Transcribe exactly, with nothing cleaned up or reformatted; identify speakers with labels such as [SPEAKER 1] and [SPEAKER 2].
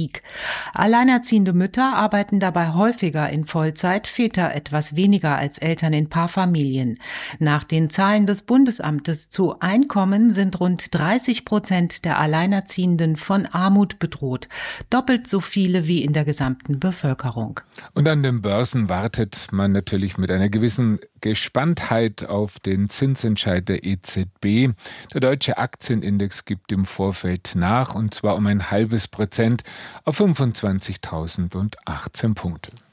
[SPEAKER 1] Anstieg. Alleinerziehende Mütter arbeiten dabei häufiger in Vollzeit, Väter etwas weniger als Eltern in Paarfamilien. Nach den Zahlen des Bundesamtes zu Einkommen sind rund dreißig Prozent der Alleinerziehenden von Armut bedroht. Doppelt so viele wie in der gesamten Bevölkerung.
[SPEAKER 2] Und an den Börsen wartet man natürlich mit einer gewissen Gespanntheit auf den Zinsentscheid der E Z B. Der deutsche Aktienindex gibt im Vorfeld nach, und zwar um ein halbes Prozent auf fünfundzwanzigtausendachtzehn Punkte.